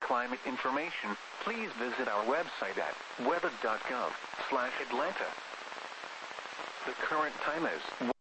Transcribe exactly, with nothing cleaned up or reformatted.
climate information, please visit our website at weather dot gov slash Atlanta. The current time is